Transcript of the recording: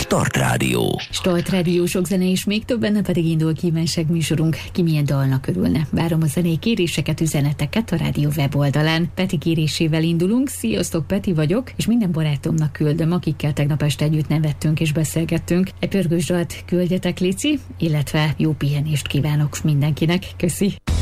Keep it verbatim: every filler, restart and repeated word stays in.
Start Rádió. Start Rádió, sok zene és még több, benne pedig indul kívánság műsorunk. Ki milyen dalnak örülne? Várom a zenei kéréseket, üzeneteket a rádió weboldalán. Peti kérésével indulunk. Sziasztok, Peti vagyok, és minden barátomnak küldöm, akikkel tegnap este együtt nevettünk és beszélgettünk. Egy pörgős dalt küldjetek, léci, illetve jó pihenést kívánok mindenkinek. Köszi!